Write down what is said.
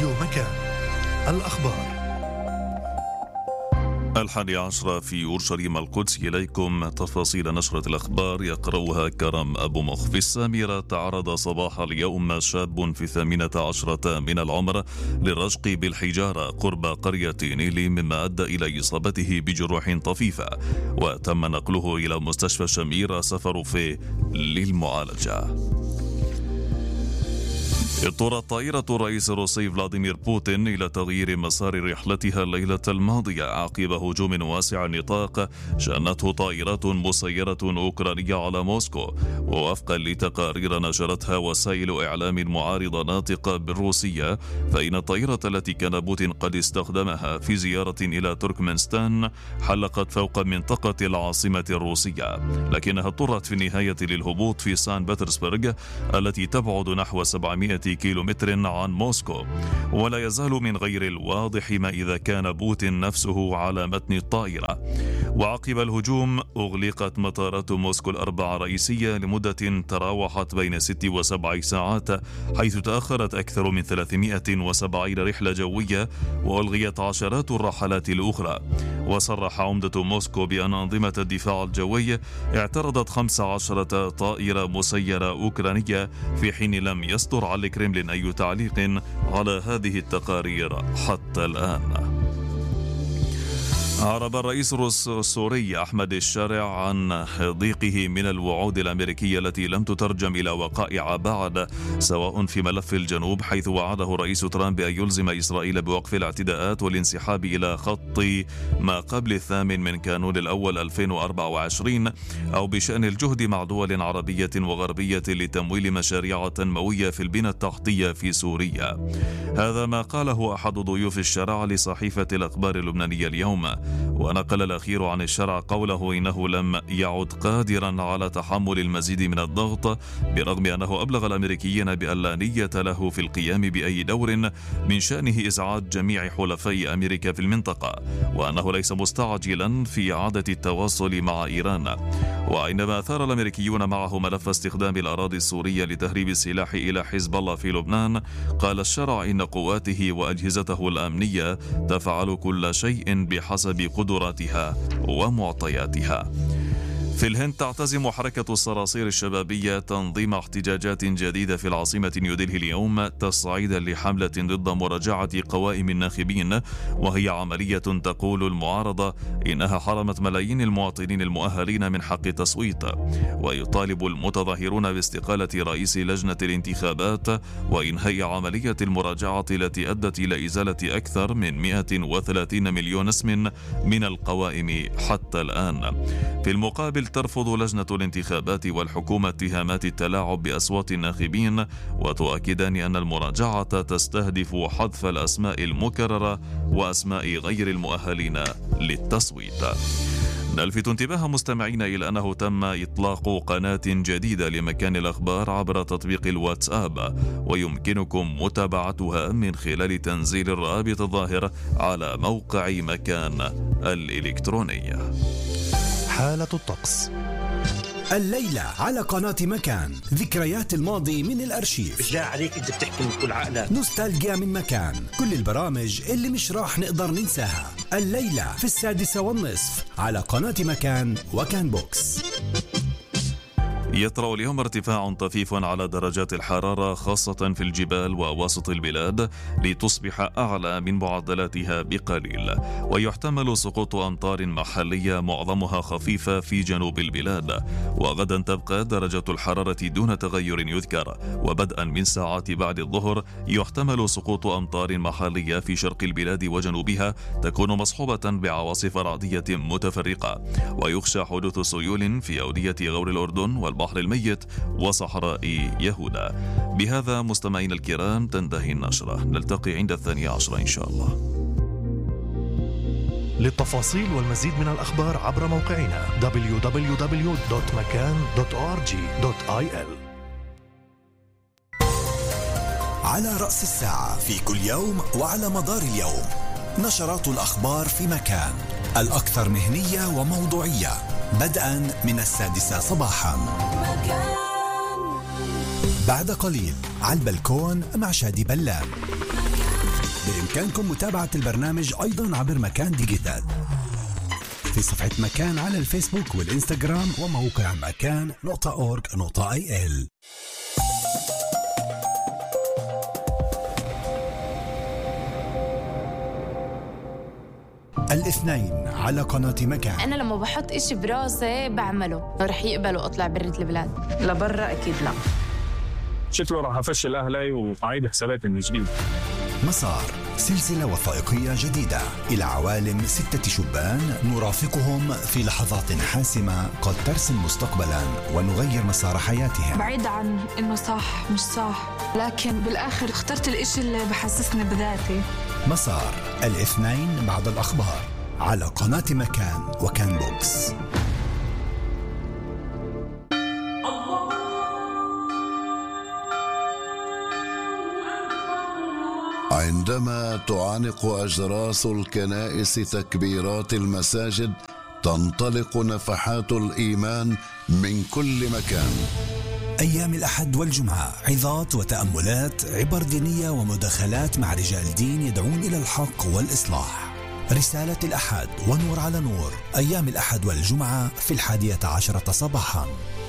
راديو مكان. الأخبار 11 في أورشليم القدس. إليكم تفاصيل نشرة الأخبار يقرأها كرم أبو مخ. في السامرة تعرض صباح اليوم شاب في 18 من العمر للرشق بالحجارة قرب قرية نيلي، مما أدى إلى إصابته بجروح طفيفة، وتم نقله إلى مستشفى شمير سفروفي للمعالجة. اضطرت طائرة الرئيس الروسي فلاديمير بوتين إلى تغيير مسار رحلتها الليلة الماضية عقب هجوم واسع النطاق شنته طائرات مسيرة أوكرانية على موسكو، ووفقا لتقارير نشرتها وسائل إعلام معارضة ناطقة بالروسية، فإن الطائرة التي كان بوتين قد استخدمها في زيارة إلى تركمانستان حلقت فوق منطقة العاصمة الروسية، لكنها اضطرت في النهاية للهبوط في سان بطرسبرغ التي تبعد نحو 700 كيلومتر عن موسكو. ولا يزال من غير الواضح ما إذا كان بوتين نفسه على متن الطائرة. وعقب الهجوم أغلقت مطارات موسكو الأربعة رئيسية لمدة تراوحت بين 6 و7 ساعات، حيث تأخرت أكثر من 370 رحلة جوية وألغيت عشرات الرحلات الأخرى. وصرح عمدة موسكو بأن أنظمة الدفاع الجوي اعترضت 15 طائرة مسيرة أوكرانية، في حين لم يصدر على الكرملين أي تعليق على هذه التقارير حتى الآن. أعرب الرئيس السوري أحمد الشارع عن ضيقه من الوعود الأمريكية التي لم تترجم إلى وقائع بعد، سواء في ملف الجنوب، حيث وعده الرئيس ترامب بأن يلزم إسرائيل بوقف الاعتداءات والانسحاب إلى خط ما قبل 8 من كانون الأول 2024، أو بشأن الجهد مع دول عربية وغربية لتمويل مشاريع تنموية في البنى التحتية في سوريا. هذا ما قاله أحد ضيوف الشارع لصحيفة الأخبار اللبنانية اليوم. ونقل الأخير عن الشارع قوله إنه لم يعد قادرا على تحمل المزيد من الضغط، برغم أنه أبلغ الأمريكيين بأن لا نية له في القيام بأي دور من شأنه إزعاج جميع حلفاء أمريكا في المنطقة، وأنه ليس مستعجلا في إعادة التواصل مع إيران. وعندما أثار الأمريكيون معه ملف استخدام الأراضي السورية لتهريب السلاح إلى حزب الله في لبنان، قال الشارع إن قواته وأجهزته الأمنية تفعل كل شيء بحسب قدراتها ومعطياتها. في الهند تعتزم حركة الصراصير الشبابية تنظيم احتجاجات جديدة في العاصمة نيودلهي اليوم، تصعيدا لحملة ضد مراجعة قوائم الناخبين، وهي عملية تقول المعارضة إنها حرمت ملايين المواطنين المؤهلين من حق التصويت. ويطالب المتظاهرون باستقالة رئيس لجنة الانتخابات وإنهاء عملية المراجعة التي أدت إلى إزالة أكثر من 130 مليون اسم من القوائم حتى الآن. في المقابل ترفض لجنة الانتخابات والحكومة اتهامات التلاعب بأصوات الناخبين، وتؤكدان أن المراجعة تستهدف حذف الأسماء المكررة وأسماء غير المؤهلين للتصويت. نلفت انتباه مستمعين إلى أنه تم إطلاق قناة جديدة لمكان الأخبار عبر تطبيق الواتساب، ويمكنكم متابعتها من خلال تنزيل الرابط الظاهر على موقع مكان الإلكتروني. حالة الطقس الليلة على قناة مكان، ذكريات الماضي من الأرشيف. مش جاي عليك أنت بتحكي من كل عقلك. نوستالجيا من مكان، كل البرامج اللي مش راح نقدر ننساها. الليلة في 6:30 على قناة مكان وكان بوكس. يطرأ اليوم ارتفاع طفيف على درجات الحرارة خاصة في الجبال ووسط البلاد، لتصبح أعلى من معدلاتها بقليل، ويحتمل سقوط أمطار محلية معظمها خفيفة في جنوب البلاد. وغدا تبقى درجة الحرارة دون تغير يذكر، وبدءا من ساعات بعد الظهر يحتمل سقوط أمطار محلية في شرق البلاد وجنوبها، تكون مصحوبة بعواصف رعدية متفرقة، ويخشى حدوث سيول في أودية غور الأردن والبحر الميت وصحراء يهودا. بهذا مستمعين الكرام تنتهي النشرة، نلتقي عند 12 إن شاء الله. للتفاصيل والمزيد من الأخبار عبر موقعنا www.makan.org.il. على رأس الساعة في كل يوم وعلى مدار اليوم، نشرات الأخبار في مكان، الأكثر مهنية وموضوعية، بدءا من 6 صباحا. بعد قليل على البلكون مع شادي بلال. بإمكانكم متابعة البرنامج أيضا عبر مكان ديجيتال في صفحة مكان على الفيسبوك والإنستغرام وموقع مكان.org.il. الاثنين على قناة مكان. أنا لما بحط إشي براسي بعمله، رح يقبلوا أطلع برة البلاد. لبرا أكيد لا. شكله راح أفشل أهلي وأعيد حساباتي من جديد. مسار، سلسلة وثائقية جديدة إلى عوالم 6 شبان نرافقهم في لحظات حاسمة قد ترسم مستقبلا ونغير مسار حياتهم. بعيد عن إنه صح مش صح، لكن بالآخر اخترت الإشي اللي بحسسني بذاتي. مسار، الاثنين بعد الأخبار على قناة مكان وكان بوكس. عندما تعانق أجراس الكنائس تكبيرات المساجد تنطلق نفحات الإيمان من كل مكان. أيام الأحد والجمعة عظات وتأملات، عبر دينية ومداخلات مع رجال دين يدعون إلى الحق والإصلاح. رسالة الأحد ونور على نور، أيام الأحد والجمعة في 11 صباحا.